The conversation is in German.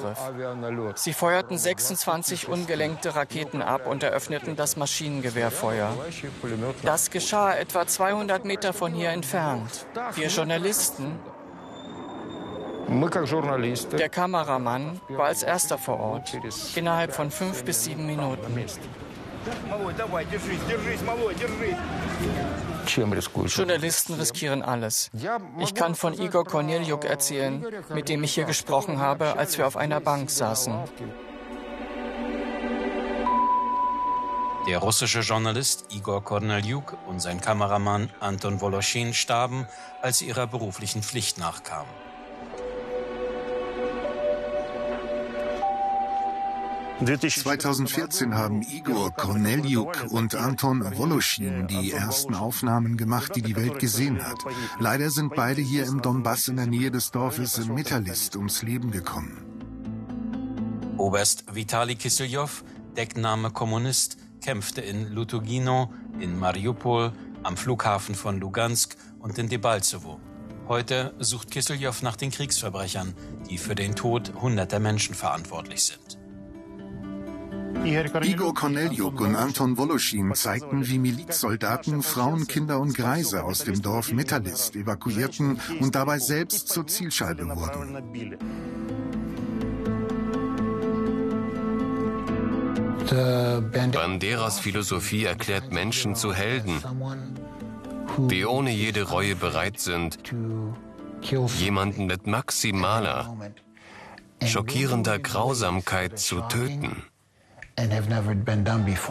Angriff. Sie feuerten 26 ungelenkte Raketen ab und eröffneten das Maschinengewehrfeuer. Das geschah etwa 200 Meter von hier entfernt. Wir Journalisten, der Kameramann war als erster vor Ort, innerhalb von 5 bis 7 Minuten. Journalisten riskieren alles. Ich kann von Igor Korneljuk erzählen, mit dem ich hier gesprochen habe, als wir auf einer Bank saßen. Der russische Journalist Igor Korneljuk und sein Kameramann Anton Woloschin starben, als sie ihrer beruflichen Pflicht nachkamen. (2014) haben Igor Korneljuk und Anton Woloschin die ersten Aufnahmen gemacht, die die Welt gesehen hat. Leider sind beide hier im Donbass in der Nähe des Dorfes Metalist ums Leben gekommen. Oberst Vitali Kisseljow, Deckname Kommunist, kämpfte in Lutugino, in Mariupol, am Flughafen von Lugansk und in Debaltsewo. Heute sucht Kisseljow nach den Kriegsverbrechern, die für den Tod hunderter Menschen verantwortlich sind. Igor Korneljuk und Anton Woloschin zeigten, wie Milizsoldaten Frauen, Kinder und Greise aus dem Dorf Metalist evakuierten und dabei selbst zur Zielscheibe wurden. Banderas Philosophie erklärt Menschen zu Helden, die ohne jede Reue bereit sind, jemanden mit maximaler, schockierender Grausamkeit zu töten.